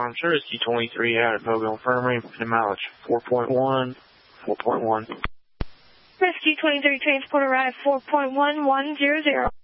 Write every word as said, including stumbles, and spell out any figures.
Ground Sure is T twenty-three out at Mobile Infirmary, and mileage four point one, four point one. Rescue twenty-three, transport arrived four point one one zero zero.